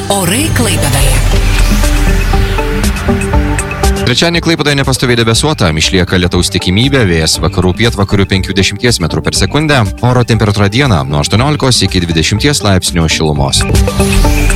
Orai Klaipėdoje. Trečiadienį Klaipėdoje nepastoviai debesuota, išlieka lietaus tikimybė, vėjas vakarų pietvakarių 5–10 metrų per sekundę, oro temperatūra dieną nuo 18 iki 20 laipsnių šilumos.